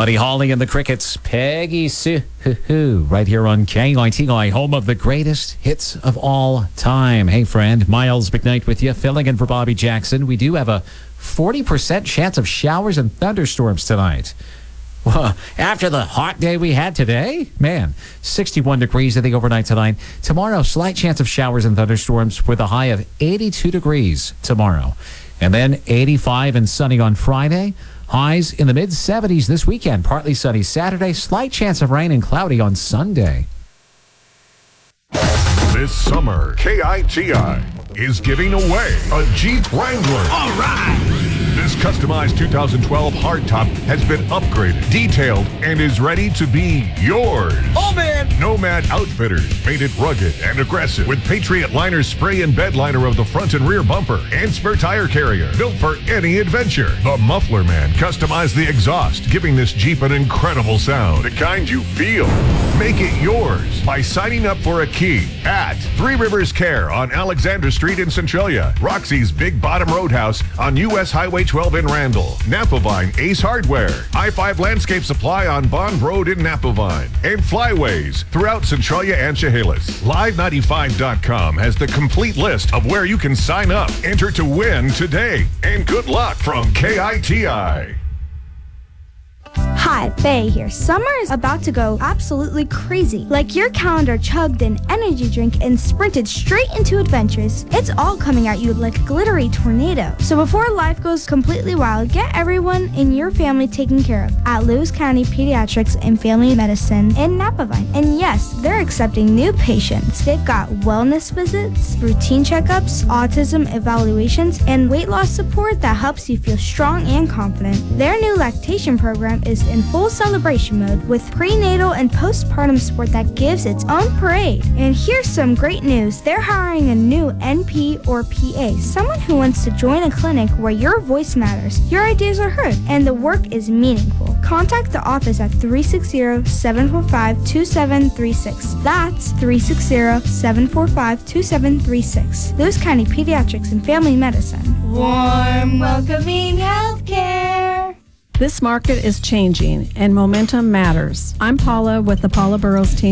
Buddy Holly and the Crickets, Peggy Sue, right here on KITI, home of the greatest hits of all time. Hey, friend, Miles McKnight with you, filling in for Bobby Jackson. We do have a 40% chance of showers and thunderstorms tonight. Well, after the hot day we had today, man, 61 degrees, I think, overnight tonight. Tomorrow, slight chance of showers and thunderstorms with a high of 82 degrees tomorrow. And then 85 and sunny on Friday. Highs in the mid-70s this weekend. Partly sunny Saturday. Slight chance of rain and cloudy on Sunday. This summer, KITI is giving away a Jeep Wrangler. All right! This customized 2012 hardtop has been upgraded, detailed, and is ready to be yours. Oh, man! Nomad Outfitters made it rugged and aggressive with Patriot Liner spray and bed liner of the front and rear bumper and spare tire carrier, built for any adventure. The Muffler Man customized the exhaust, giving this Jeep an incredible sound, the kind you feel. Make it yours by signing up for a key at Three Rivers Care on Alexander Street in Centralia, Roxy's Big Bottom Roadhouse on U.S. Highway 12 in Randall, Napavine Ace Hardware, I-5 Landscape Supply on Bond Road in Napavine, and Flyways throughout Centralia and Chehalis. Live95.com has the complete list of where you can sign up. Enter to win today, and good luck from KITI. Hi, Faye here. Summer is about to go absolutely crazy. Like your calendar chugged an energy drink and sprinted straight into adventures. It's all coming at you like a glittery tornado. So before life goes completely wild, get everyone in your family taken care of at Lewis County Pediatrics and Family Medicine in Napavine. And yes, they're accepting new patients. They've got wellness visits, routine checkups, autism evaluations, and weight loss support that helps you feel strong and confident. Their new lactation program is in full celebration mode with prenatal and postpartum support that gives its own parade. And here's some great news. They're hiring a new NP or PA, someone who wants to join a clinic where your voice matters, your ideas are heard, and the work is meaningful. Contact the office at 360-745-2736. That's 360-745-2736. Lewis County Pediatrics and Family Medicine. Warm, welcoming healthcare. This market is changing, and momentum matters. I'm Paula with the Paula Burrows team